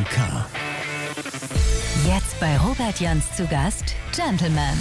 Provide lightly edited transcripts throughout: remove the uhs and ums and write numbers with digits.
MK. Jetzt bei Robert Jans zu Gast, Gentleman.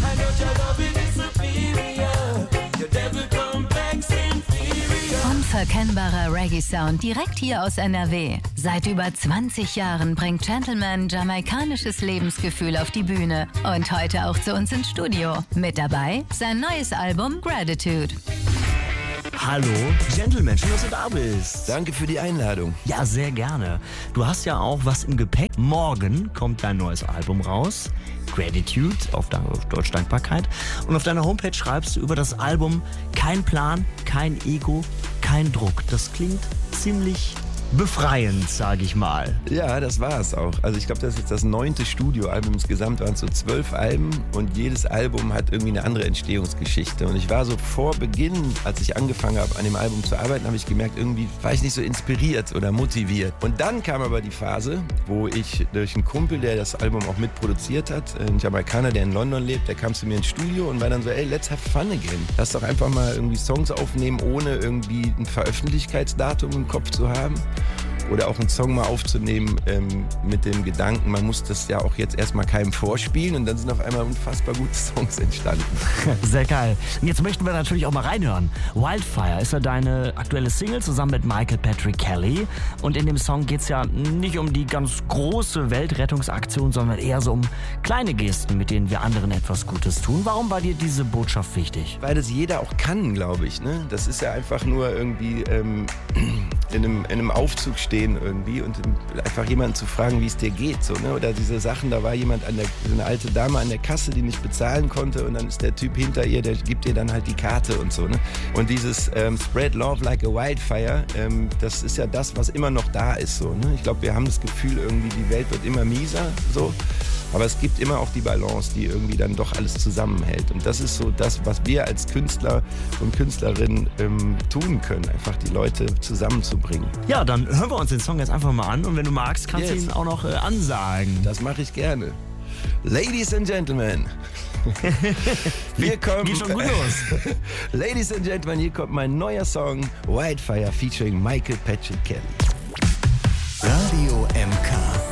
Unverkennbarer Reggae-Sound direkt hier aus NRW. Seit über 20 Jahren bringt Gentleman jamaikanisches Lebensgefühl auf die Bühne und heute auch zu uns ins Studio. Mit dabei sein neues Album Gratitude. Hallo, Gentleman, schön, dass du da bist. Danke für die Einladung. Ja, sehr gerne. Du hast ja auch was im Gepäck. Morgen kommt dein neues Album raus, Gratitude, auf Deutsch Dankbarkeit. Und auf deiner Homepage schreibst du über das Album: kein Plan, kein Ego, kein Druck. Das klingt ziemlich befreiend, sage ich mal. Ja, das war es auch. Also ich glaube, das ist jetzt das 9. Studioalbum. Insgesamt waren es so 12 Alben und jedes Album hat irgendwie eine andere Entstehungsgeschichte. Und ich war so vor Beginn, als ich angefangen habe, an dem Album zu arbeiten, habe ich gemerkt, irgendwie war ich nicht so inspiriert oder motiviert. Und dann kam aber die Phase, wo ich durch einen Kumpel, der das Album auch mitproduziert hat, ein Jamaikaner, der in London lebt, der kam zu mir ins Studio und war dann so, ey, let's have fun again. Lass doch einfach mal irgendwie Songs aufnehmen, ohne irgendwie ein Veröffentlichkeitsdatum im Kopf zu haben. Oder auch einen Song mal aufzunehmen mit dem Gedanken, man muss das ja auch jetzt erstmal keinem vorspielen, und dann sind auf einmal unfassbar gute Songs entstanden. Sehr geil. Und jetzt möchten wir natürlich auch mal reinhören. Wildfire ist ja deine aktuelle Single zusammen mit Michael Patrick Kelly. Und in dem Song geht es ja nicht um die ganz große Weltrettungsaktion, sondern eher so um kleine Gesten, mit denen wir anderen etwas Gutes tun. Warum war dir diese Botschaft wichtig? Weil das jeder auch kann, glaube ich. Ne? Das ist ja einfach nur irgendwie in einem Aufzug stehen irgendwie und einfach jemanden zu fragen, wie es dir geht. So, ne? Oder diese Sachen, da war jemand so eine alte Dame an der Kasse, die nicht bezahlen konnte, und dann ist der Typ hinter ihr, der gibt ihr dann halt die Karte und so. Ne? Und dieses Spread Love like a Wildfire, das ist ja das, was immer noch da ist. So, ne? Ich glaube, wir haben das Gefühl, irgendwie die Welt wird immer mieser. So. Aber es gibt immer auch die Balance, die irgendwie dann doch alles zusammenhält. Und das ist so das, was wir als Künstler und Künstlerinnen tun können, einfach die Leute zusammenzubringen. Ja, dann hören wir uns den Song jetzt einfach mal an, und wenn du magst, kannst du ihn auch noch ansagen. Das mache ich gerne. Ladies and Gentlemen, wir kommen. Geht schon gut los. Ladies and Gentlemen, hier kommt mein neuer Song Wildfire featuring Michael Patrick Kelly. Radio MK.